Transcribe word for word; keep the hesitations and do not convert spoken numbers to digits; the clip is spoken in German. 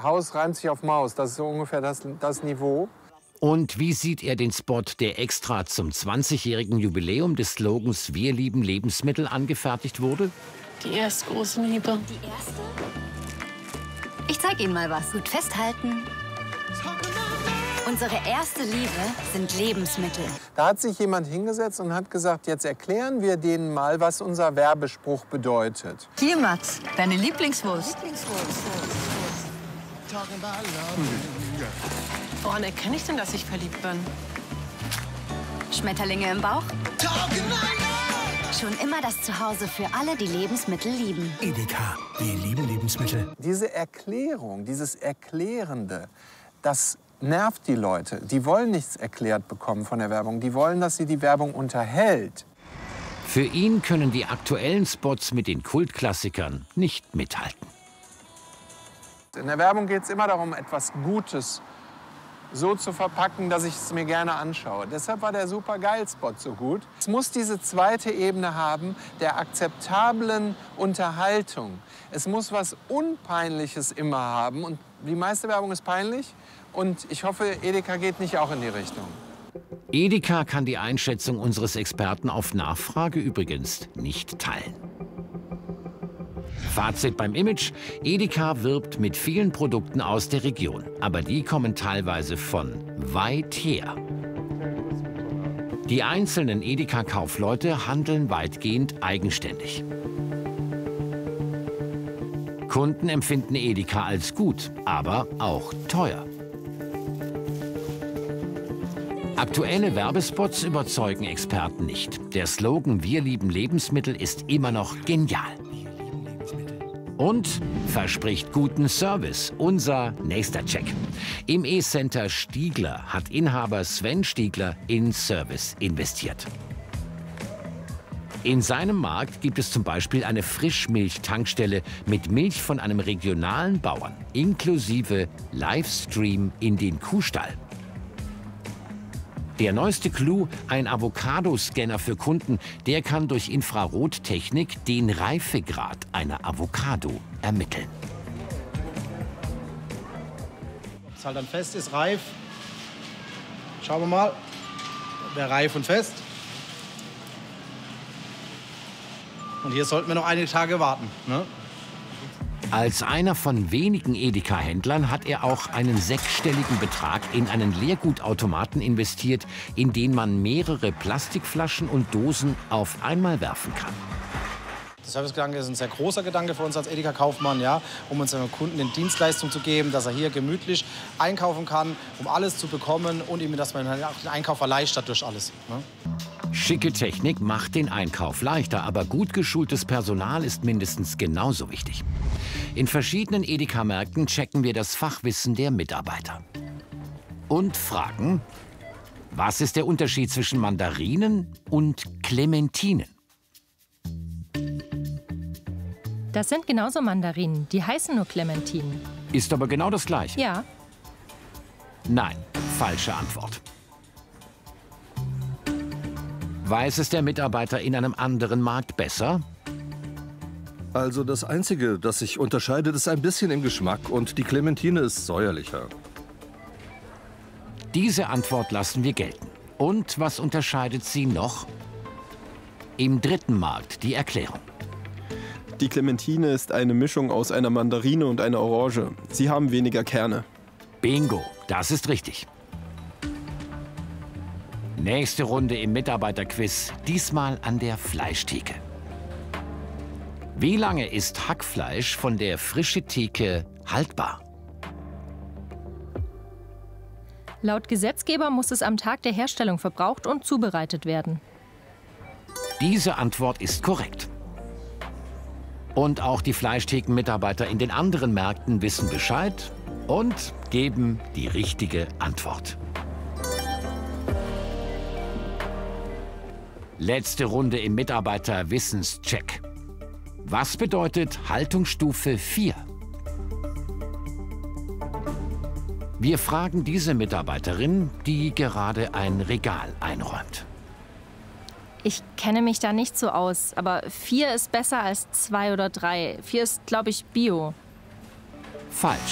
Haus reimt sich auf Maus. Das ist so ungefähr das, das Niveau. Und wie sieht er den Spot, der extra zum zwanzigjährigen Jubiläum des Slogans Wir lieben Lebensmittel angefertigt wurde? Die erste große Liebe. Die erste? Ich zeig Ihnen mal was. Gut festhalten. Unsere erste Liebe sind Lebensmittel. Da hat sich jemand hingesetzt und hat gesagt, jetzt erklären wir denen mal, was unser Werbespruch bedeutet. Hier, Max, deine Lieblingswurst. Woran erkenne ich denn, dass ich verliebt bin? Schmetterlinge im Bauch? Schon immer das Zuhause für alle, die Lebensmittel lieben. Edeka, wir lieben Lebensmittel. Diese Erklärung, dieses Erklärende, das nervt die Leute. Die wollen nichts erklärt bekommen von der Werbung. Die wollen, dass sie die Werbung unterhält. Für ihn können die aktuellen Spots mit den Kultklassikern nicht mithalten. In der Werbung geht es immer darum, etwas Gutes so zu verpacken, dass ich es mir gerne anschaue. Deshalb war der Super-Geil-Spot so gut. Es muss diese zweite Ebene haben, der akzeptablen Unterhaltung. Es muss was Unpeinliches immer haben. Und die meiste Werbung ist peinlich. Und ich hoffe, Edeka geht nicht auch in die Richtung. Edeka kann die Einschätzung unseres Experten auf Nachfrage übrigens nicht teilen. Fazit beim Image: Edeka wirbt mit vielen Produkten aus der Region. Aber die kommen teilweise von weit her. Die einzelnen Edeka-Kaufleute handeln weitgehend eigenständig. Kunden empfinden Edeka als gut, aber auch teuer. Aktuelle Werbespots überzeugen Experten nicht. Der Slogan Wir lieben Lebensmittel ist immer noch genial. Und verspricht guten Service. Unser nächster Check. Im E-Center Stiegler hat Inhaber Sven Stiegler in Service investiert. In seinem Markt gibt es zum Beispiel eine Frischmilch-Tankstelle mit Milch von einem regionalen Bauern, inklusive Livestream in den Kuhstall. Der neueste Clou, ein Avocado-Scanner für Kunden, der kann durch Infrarottechnik den Reifegrad einer Avocado ermitteln. Ob es halt dann fest ist, reif. Schauen wir mal. Wäre reif und fest. Und hier sollten wir noch einige Tage warten, ne? Als einer von wenigen Edeka-Händlern hat er auch einen sechsstelligen Betrag in einen Leergutautomaten investiert, in den man mehrere Plastikflaschen und Dosen auf einmal werfen kann. Der Servicegedanke ist ein sehr großer Gedanke für uns als Edeka-Kaufmann, ja, um unserem Kunden den Dienstleistung zu geben, dass er hier gemütlich einkaufen kann, um alles zu bekommen und ihm, dass man auch den Einkauf erleichtert durch alles, ne? Schicke Technik macht den Einkauf leichter, aber gut geschultes Personal ist mindestens genauso wichtig. In verschiedenen Edeka-Märkten checken wir das Fachwissen der Mitarbeiter. Und fragen, was ist der Unterschied zwischen Mandarinen und Clementinen? Das sind genauso Mandarinen, die heißen nur Clementinen. Ist aber genau das Gleiche. Ja. Nein, falsche Antwort. Weiß es der Mitarbeiter in einem anderen Markt besser? Also das Einzige, das sich unterscheidet, ist ein bisschen im Geschmack und die Clementine ist säuerlicher. Diese Antwort lassen wir gelten. Und was unterscheidet sie noch? Im dritten Markt die Erklärung. Die Clementine ist eine Mischung aus einer Mandarine und einer Orange. Sie haben weniger Kerne. Bingo, das ist richtig. Nächste Runde im Mitarbeiterquiz, diesmal an der Fleischtheke. Wie lange ist Hackfleisch von der frischen Theke haltbar? Laut Gesetzgeber muss es am Tag der Herstellung verbraucht und zubereitet werden. Diese Antwort ist korrekt. Und auch die Fleischtheken-Mitarbeiter in den anderen Märkten wissen Bescheid und geben die richtige Antwort. Letzte Runde im Mitarbeiterwissenscheck. Was bedeutet Haltungsstufe vier? Wir fragen diese Mitarbeiterin, die gerade ein Regal einräumt. Ich kenne mich da nicht so aus, aber vier ist besser als zwei oder drei. Vier ist, glaube ich, Bio. Falsch.